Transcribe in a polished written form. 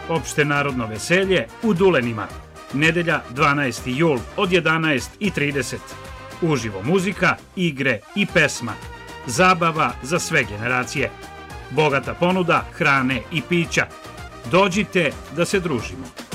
Opšte narodno veselje u Dulenima. Nedelja 12. jul od 11:30. Uživo muzika, igre i pesma. Zabava za sve generacije. Bogata ponuda hrane i pića. Dođite da se družimo.